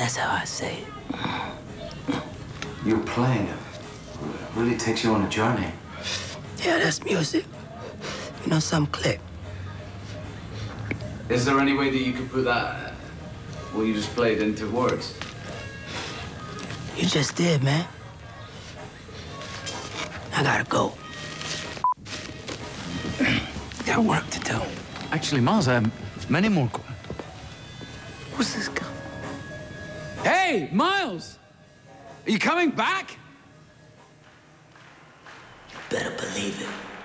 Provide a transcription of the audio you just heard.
That's how I say it. Your playing it really takes you on a journey. Yeah, that's music. You know, some click. Is there any way that you could put that, what you just played, into words? You just did, man. I gotta go. Got work to do. Actually, Miles, many more. Who's this guy? Hey, Miles! Are you coming back? You better believe it.